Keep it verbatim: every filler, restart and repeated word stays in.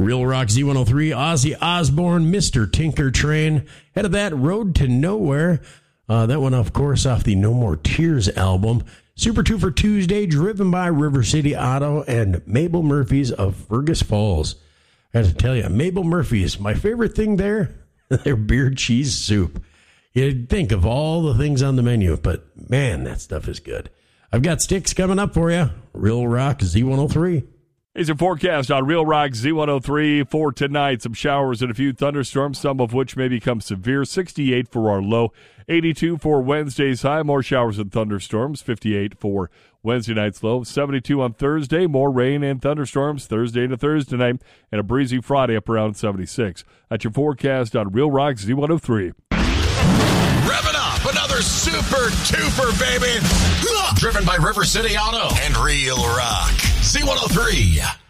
Real Rock Z one oh three, Ozzy Osbourne, Mister Tinker Train. Head of that, Road to Nowhere. Uh, that one, of course, off the No More Tears album. Super two for Tuesday, driven by River City Auto and Mabel Murphy's of Fergus Falls. I have to tell you, Mabel Murphy's, my favorite thing there, their beer cheese soup. You'd think of all the things on the menu, but man, that stuff is good. I've got Sticks coming up for you. Real Rock Z one oh three. Here's your forecast on Real Rock Z one oh three for tonight. Some showers and a few thunderstorms, some of which may become severe. sixty-eight for our low. eighty-two for Wednesday's high. More showers and thunderstorms. fifty-eight for Wednesday night's low. seventy-two on Thursday. More rain and thunderstorms Thursday into Thursday night. And a breezy Friday up around seventy-six. That's your forecast on Real Rock Z one oh three. Rev it up. Another super duper, baby. Driven by River City Auto and Real Rock Z one oh three.